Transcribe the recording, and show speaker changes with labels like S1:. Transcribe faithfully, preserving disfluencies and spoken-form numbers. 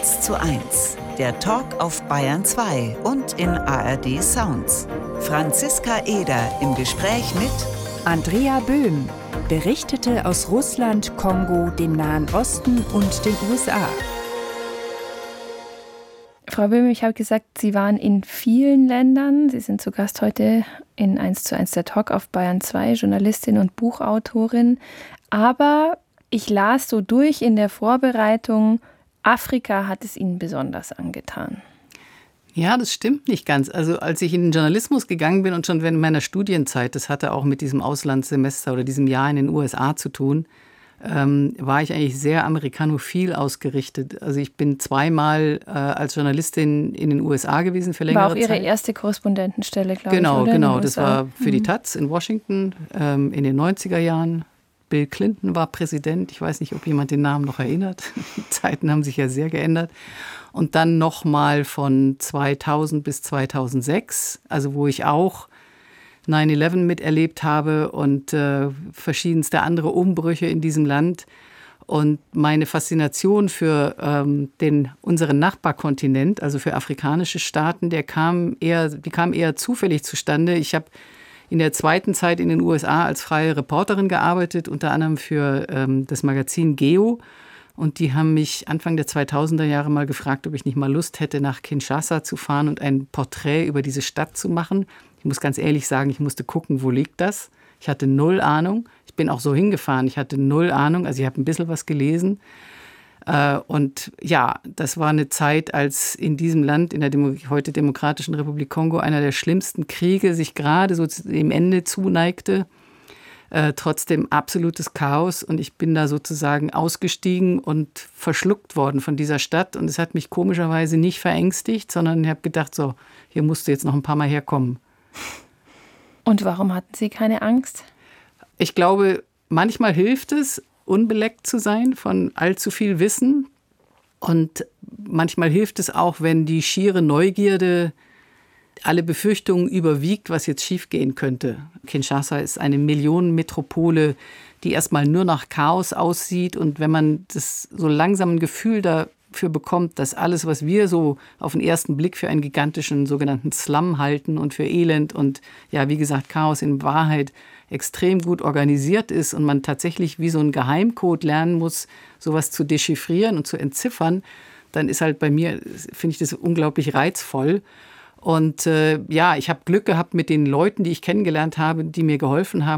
S1: eins zu eins, der Talk auf Bayern zwei und in A R D Sounds. Franziska Eder im Gespräch mit
S2: Andrea Böhm, berichtete aus Russland, Kongo, dem Nahen Osten und den U S A.
S3: Frau Böhm, ich habe gesagt, Sie waren in vielen Ländern. Sie sind zu Gast heute in eins zu eins der Talk auf Bayern zwei, Journalistin und Buchautorin. Aber ich las so durch in der Vorbereitung, Afrika hat es Ihnen besonders angetan.
S4: Ja, das stimmt nicht ganz. Also als ich in den Journalismus gegangen bin und schon während meiner Studienzeit, das hatte auch mit diesem Auslandssemester oder diesem Jahr in den U S A zu tun, ähm, war ich eigentlich sehr amerikanophil ausgerichtet. Also ich bin zweimal äh, als Journalistin in den U S A gewesen für längere Zeit.
S3: War auch Ihre Zeit. Erste Korrespondentenstelle, glaube
S4: genau,
S3: ich, oder?
S4: Genau, genau. Das war für die Taz in Washington ähm, in den neunziger Jahren. Bill Clinton war Präsident. Ich weiß nicht, ob jemand den Namen noch erinnert. Die Zeiten haben sich ja sehr geändert. Und dann nochmal von zweitausend bis zweitausendsechs, also wo ich auch neun elf miterlebt habe und äh, verschiedenste andere Umbrüche in diesem Land. Und meine Faszination für ähm, den, unseren Nachbarkontinent, also für afrikanische Staaten, der kam eher, die kam eher zufällig zustande. Ich habe in der zweiten Zeit in den U S A als freie Reporterin gearbeitet, unter anderem für ähm, das Magazin Geo. Und die haben mich Anfang der zweitausender Jahre mal gefragt, ob ich nicht mal Lust hätte, nach Kinshasa zu fahren und ein Porträt über diese Stadt zu machen. Ich muss ganz ehrlich sagen, ich musste gucken, wo liegt das. Ich hatte null Ahnung. Ich bin auch so hingefahren. Ich hatte null Ahnung. Also ich habe ein bisschen was gelesen. Und ja, das war eine Zeit, als in diesem Land, in der Demo- heute Demokratischen Republik Kongo, einer der schlimmsten Kriege sich gerade so dem Ende zuneigte. Äh, trotzdem absolutes Chaos. Und ich bin da sozusagen ausgestiegen und verschluckt worden von dieser Stadt. Und es hat mich komischerweise nicht verängstigt, sondern ich habe gedacht, so, hier musst du jetzt noch ein paar Mal herkommen.
S3: Und warum hatten Sie keine Angst?
S4: Ich glaube, manchmal hilft es, unbeleckt zu sein von allzu viel Wissen. Und manchmal hilft es auch, wenn die schiere Neugierde alle Befürchtungen überwiegt, was jetzt schiefgehen könnte. Kinshasa ist eine Millionenmetropole, die erstmal nur nach Chaos aussieht. Und wenn man das so langsam ein Gefühl dafür bekommt, dass alles, was wir so auf den ersten Blick für einen gigantischen sogenannten Slum halten und für Elend und ja, wie gesagt, Chaos in Wahrheit extrem gut organisiert ist und man tatsächlich wie so ein Geheimcode lernen muss, sowas zu dechiffrieren und zu entziffern, dann ist halt bei mir, finde ich das unglaublich reizvoll. Und äh, ja, ich habe Glück gehabt mit den Leuten, die ich kennengelernt habe, die mir geholfen haben,